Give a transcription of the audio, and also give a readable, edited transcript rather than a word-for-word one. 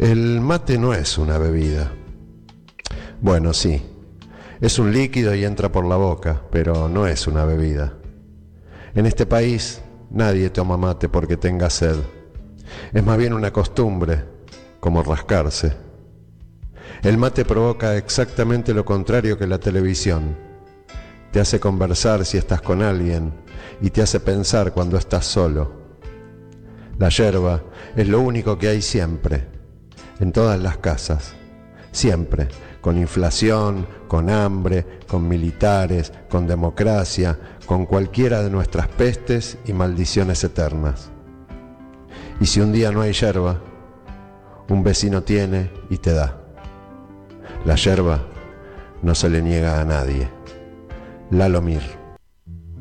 El mate no es una bebida. Bueno, sí, es un líquido y entra por la boca, pero no es una bebida. En este país nadie toma mate porque tenga sed. Es más bien una costumbre, como rascarse. El mate provoca exactamente lo contrario que la televisión. Te hace conversar si estás con alguien y te hace pensar cuando estás solo. La yerba es lo único que hay siempre, en todas las casas, siempre, con inflación, con hambre, con militares, con democracia, con cualquiera de nuestras pestes y maldiciones eternas. Y si un día no hay yerba, un vecino tiene y te da. La yerba no se le niega a nadie. Lalo Mir.